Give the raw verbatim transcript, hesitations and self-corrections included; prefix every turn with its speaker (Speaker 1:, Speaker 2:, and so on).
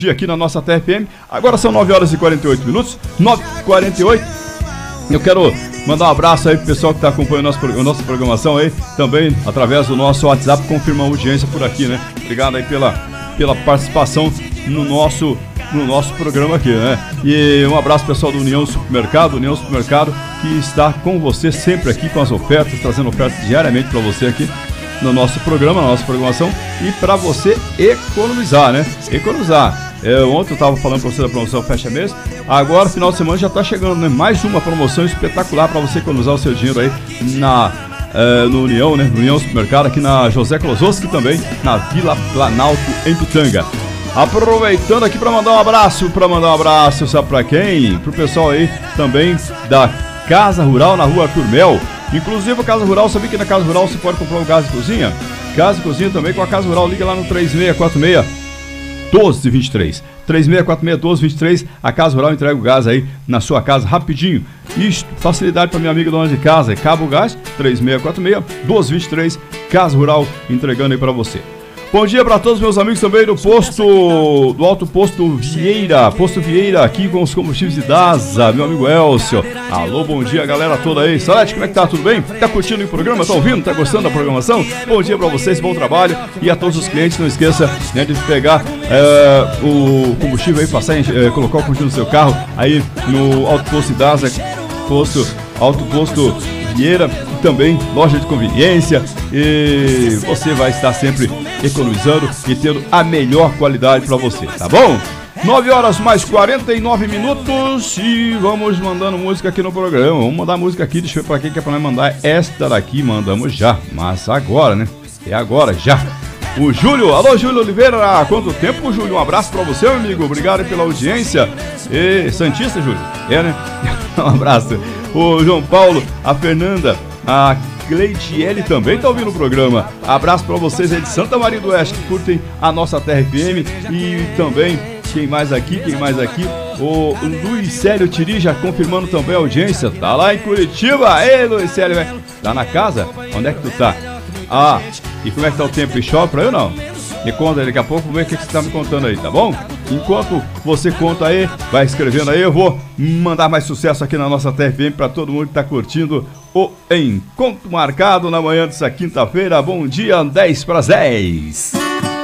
Speaker 1: Aqui na nossa T F M. Agora são nove horas e quarenta e oito minutos, nove e quarenta e oito. Eu quero mandar um abraço aí pro pessoal que está acompanhando a nossa, a nossa programação aí, também através do nosso WhatsApp, confirma a audiência por aqui, né? Obrigado aí pela, pela participação no nosso, no nosso programa aqui, né? E um abraço pessoal do União Supermercado, União Supermercado, que está com você sempre aqui com as ofertas, trazendo ofertas diariamente para você aqui no nosso programa, na nossa programação, e para você economizar, né? Economizar. É, ontem eu estava falando para você da promoção Fecha Mês, agora final de semana já está chegando, né? Mais uma promoção espetacular para você economizar o seu dinheiro aí na, é, no União, né? No União Supermercado, aqui na José Klosowski também, na Vila Planalto, em Pitanga. Aproveitando aqui para mandar um abraço, para mandar um abraço, sabe para quem? Pro pessoal aí também da Casa Rural na Rua Turmel. Inclusive a Casa Rural, sabia que na Casa Rural você pode comprar um gás de cozinha? Gás de cozinha também com a Casa Rural, liga lá no três seis quatro seis, um dois dois três. três seis quatro seis, um dois dois três. A Casa Rural entrega o gás aí na sua casa rapidinho. Isso, facilidade para minha amiga dona de casa. Cabo Gás, três seis quatro seis, um dois dois três. Casa Rural entregando aí para você. Bom dia para todos meus amigos também do posto, do Alto Posto Vieira, Posto Vieira, aqui com os combustíveis de Dasa, meu amigo Elcio. Alô, bom dia galera toda aí. Salete, como é que tá? Tudo bem? Tá curtindo o programa? Tá ouvindo? Tá gostando da programação? Bom dia para vocês, bom trabalho. E a todos os clientes, não esqueça, né, de pegar é, o combustível aí, passar, é, colocar o combustível no seu carro aí no Alto Posto de Dasa, posto, Alto Posto Vieira, e também loja de conveniência, e você vai estar sempre economizando e tendo a melhor qualidade para você, tá bom? nove horas mais quarenta e nove minutos e vamos mandando música aqui no programa. Vamos mandar música aqui, deixa eu ver para quem que é para nós mandar esta daqui, mandamos já, mas agora, né? É agora, já. O Júlio, alô Júlio Oliveira, há quanto tempo, Júlio? Um abraço pra você, meu amigo, obrigado pela audiência. E Santista, Júlio? É, né? Um abraço. O João Paulo, a Fernanda, a Cleidiele também tá ouvindo o programa. Abraço pra vocês aí de Santa Maria do Oeste que curtem a nossa T F M. E também, quem mais aqui, quem mais aqui? O Luiz Célio Tirija confirmando também a audiência. Tá lá em Curitiba. Ei, Luiz Célio, tá na casa? Onde é que tu tá? Ah, e como é que tá o tempo? E chove pra eu não? Me conta daqui a pouco, vamos ver o que, que você tá me contando aí, tá bom? Enquanto você conta aí, vai escrevendo aí, eu vou mandar mais sucesso aqui na nossa T F M pra todo mundo que tá curtindo o Encontro Marcado na manhã dessa quinta-feira. Bom dia, dez para as dez.